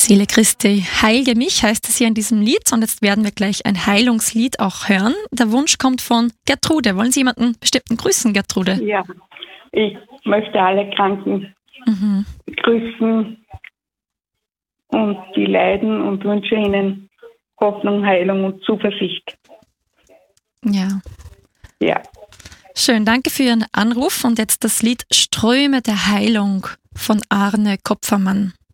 Seele Christi, heile mich, heißt es hier in diesem Lied. Und jetzt werden wir gleich ein Heilungslied auch hören. Der Wunsch kommt von Gertrude. Wollen Sie jemanden bestimmten grüßen, Gertrude? Ja, ich möchte alle Kranken grüßen und die leiden und wünsche ihnen Hoffnung, Heilung und Zuversicht. Ja. Ja. Schön, danke für Ihren Anruf. Und jetzt das Lied Ströme der Heilung von Arne Kopfermann.